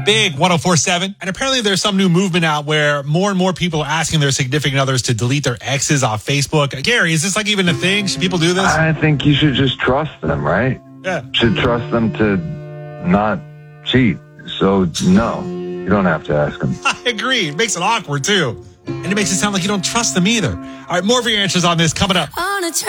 Big 104.7. And apparently there's some new movement out where more and more people are asking their significant others to delete their exes off Facebook. Gary, is this like even a thing? Should people do this? I think you should just trust them, right? Yeah. Should trust them to not cheat. So, no, you don't have to ask them. I agree. It makes it awkward, too. And it makes it sound like you don't trust them either. All right, more of your answers on this coming up.